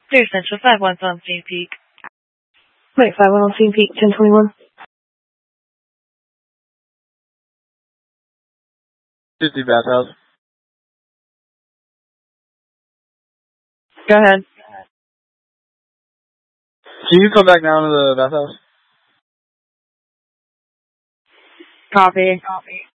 Clear Central 51 on St. Peak. Wait, 51 on St. Peak, 1021. 50 bathhouse. Go ahead. Can you come back down to the bathhouse? Copy.